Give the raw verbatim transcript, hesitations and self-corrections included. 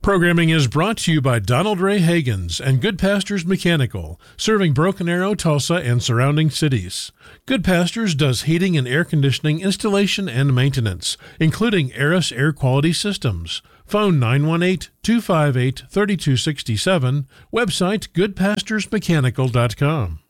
Programming is brought to you by Donald Ray Hagens and Good Pastures Mechanical, serving Broken Arrow, Tulsa, and surrounding cities. Good Pastures does heating and air conditioning installation and maintenance, including Aris air quality systems. Phone nine one eight, two five eight, three two six seven. Website good pastures mechanical dot com.